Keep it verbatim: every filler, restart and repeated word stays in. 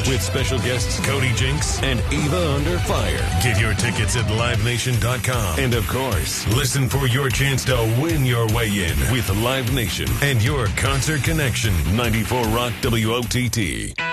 Lounge with special guests Cody Jinks and Eva Under Fire. Get your tickets at live nation dot com. And of course, listen for your chance to win your way in with Live Nation and your Concert Connection. ninety-four Rock W O T T.